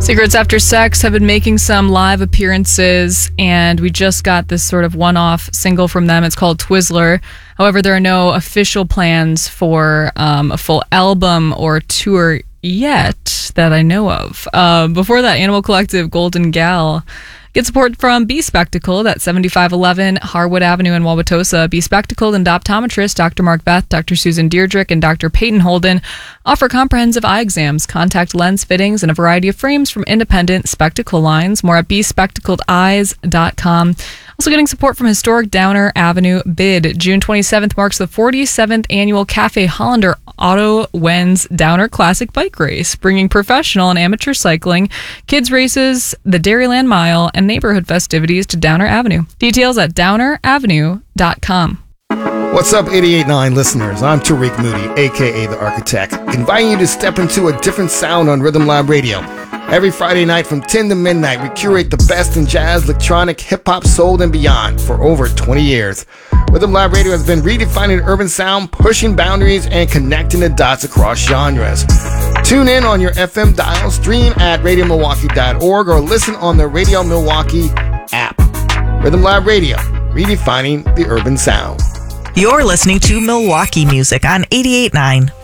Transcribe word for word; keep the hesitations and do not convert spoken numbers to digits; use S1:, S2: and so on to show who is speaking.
S1: Cigarettes After Sex have been making some live appearances, and we just got this sort of one-off single from them. It's called Twizzler. However, there are no official plans for um, a full album or tour yet that I know of. Uh, before that, Animal Collective, Golden Gal. Get support from Be Spectacled at seventy-five eleven Harwood Avenue in Wauwatosa. Be Spectacled and optometrist Doctor Mark Beth, Doctor Susan Deirdrick, and Doctor Peyton Holden offer comprehensive eye exams, contact lens fittings, and a variety of frames from independent spectacle lines. More at be spectacled eyes dot com. Also getting support from historic Downer Avenue Bid. June twenty-seventh marks the forty-seventh annual Cafe Hollander Auto Wens Downer Classic Bike Race, bringing professional and amateur cycling, kids races, the Dairyland Mile, and neighborhood festivities to Downer Avenue. Details at downer avenue dot com.
S2: What's up, eighty-eight point nine listeners? I'm Tariq Moody, a k a. The Architect, inviting you to step into a different sound on Rhythm Lab Radio. Every Friday night from ten to midnight, we curate the best in jazz, electronic, hip-hop, soul, and beyond for over twenty years. Rhythm Lab Radio has been redefining urban sound, pushing boundaries, and connecting the dots across genres. Tune in on your F M dial, stream at radio milwaukee dot org, or listen on the Radio Milwaukee app. Rhythm Lab Radio, redefining the urban sound.
S3: You're listening to Milwaukee Music on eighty-eight point nine.